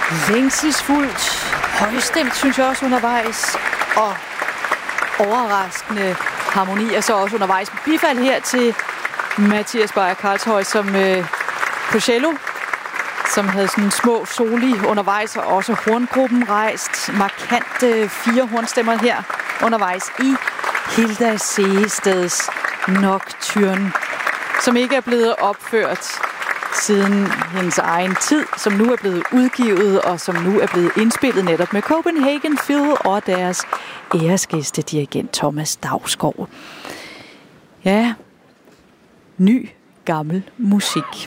Længselsfuldt, højstemt, synes jeg også undervejs, og overraskende harmoni, og så også undervejs bifald her til Mathias Beyer Carlshøj, som på cello, som havde sådan små soli undervejs, og også horngruppen rejst markante 4 hornstemmer her undervejs i Hilda Seesteds Nocturne, som ikke er blevet opført siden hendes egen tid, som nu er blevet udgivet, og som nu er blevet indspillet netop med Copenhagen Phil og deres æresgæstedirigent Thomas Dausgaard. Ja, ny, gammel musik.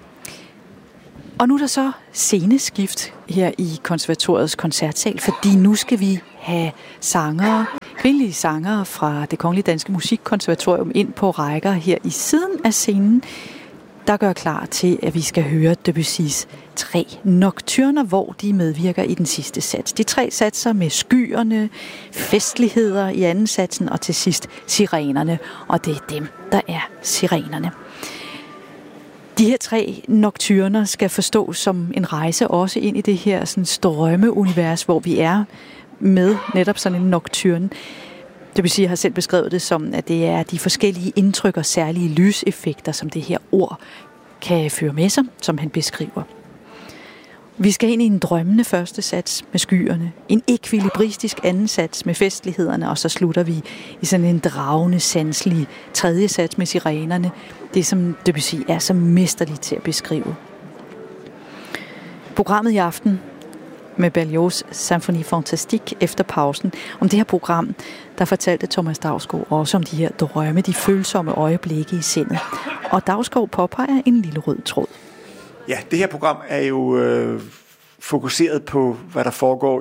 Og nu er der så sceneskift her i konservatoriets koncertsal, fordi nu skal vi have sangere, kvindelige sangere fra Det Kongelige Danske Musikkonservatorium ind på rækker her i siden af scenen, der gør klar til, at vi skal høre Debussys 3 nocturner, hvor de medvirker i den sidste sats. De 3 satser med skyerne, festligheder i anden satsen, og til sidst sirenerne, og det er dem, der er sirenerne. De her 3 nocturner skal forstås som en rejse også ind i det her sådan drømmeunivers, hvor vi er med netop sådan en nocturne. Debussy har selv beskrevet det som, at det er de forskellige indtryk og særlige lyseffekter, som det her ord kan føre med sig, som han beskriver. Vi skal ind i en drømmende første sats med skyerne, en ekvilibristisk anden sats med festlighederne, og så slutter vi i sådan en dragende, sanselig tredje sats med sirenerne. Det, som Debussy er så mesterlig til at beskrive. Programmet i aften med Berlioz' Symphonie Fantastique efter pausen. Om det her program, der fortalte Thomas Dausgaard også om de her drømme, de følsomme øjeblikke i sindet. Og Dausgaard påpeger en lille rød tråd. Ja, det her program er jo fokuseret på, hvad der foregår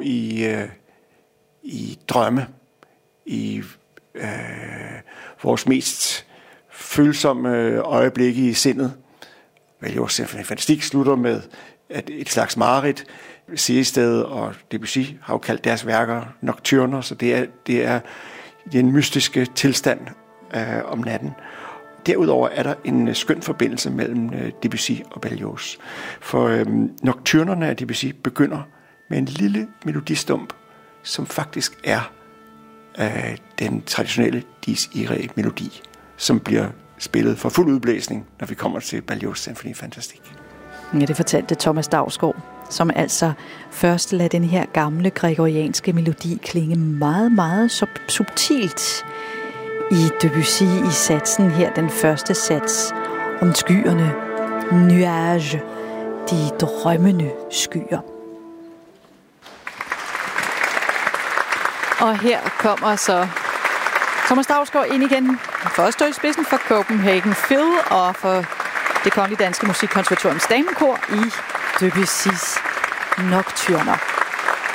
i drømme, i vores mest følsomme øjeblikke i sindet. Berlioz' Symphonie Fantastique slutter med et slags mareridt. Seested og Debussy har jo kaldt deres værker nocturner, så det er en mystiske tilstand om natten. Derudover er der en skøn forbindelse mellem Debussy og Berlioz. For nocturnerne af Debussy begynder med en lille melodistump, som faktisk er den traditionelle Dies Irae melodi, som bliver spillet for fuld udblæsning, når vi kommer til Berlioz' Symphonie Fantastique. Ja, det fortalte Thomas Dausgaard, som altså først lader den her gamle gregorianske melodi klinge meget, meget subtilt i Debussy i satsen her, den første sats om skyerne, nuage, de drømmende skyer. Og her kommer så Thomas Dausgaard ind igen for at stå i spidsen for Copenhagen Phil og for Det Kongelige Danske Musikkonservatoriums Damekor i Debussys Nocturner.